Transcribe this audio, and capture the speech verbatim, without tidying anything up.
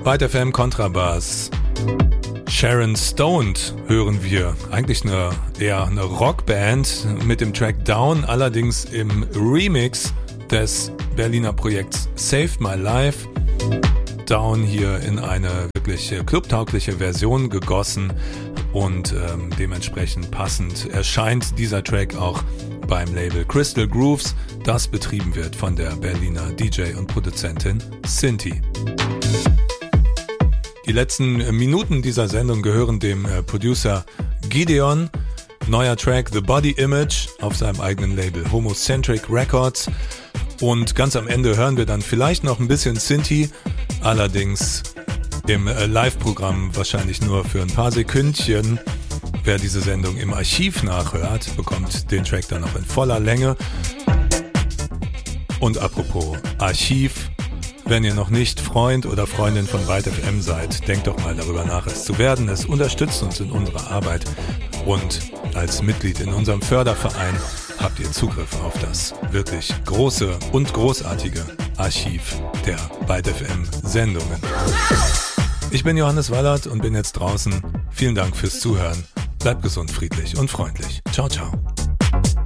Byte F M Kontrabass. Sharon Stoned hören wir. Eigentlich eine, eher eine Rockband mit dem Track Down, allerdings im Remix des Berliner Projekts Saved My Life. Down hier in eine wirklich clubtaugliche Version gegossen und ähm, dementsprechend passend erscheint dieser Track auch beim Label Crystal Grooves, das betrieben wird von der Berliner D J und Produzentin Sinti. Die letzten Minuten dieser Sendung gehören dem äh, Producer Gideon. Neuer Track The Body Image auf seinem eigenen Label Homocentric Records. Und ganz am Ende hören wir dann vielleicht noch ein bisschen Sinti, allerdings im äh, Live-Programm wahrscheinlich nur für ein paar Sekündchen. Wer diese Sendung im Archiv nachhört, bekommt den Track dann noch in voller Länge. Und apropos Archiv, wenn ihr noch nicht Freund oder Freundin von Byte F M seid, denkt doch mal darüber nach, es zu werden. Es unterstützt uns in unserer Arbeit und als Mitglied in unserem Förderverein habt ihr Zugriff auf das wirklich große und großartige Archiv der Byte F M Sendungen. Ich bin Johannes Wallert und bin jetzt draußen. Vielen Dank fürs Zuhören. Bleibt gesund, friedlich und freundlich. Ciao, ciao.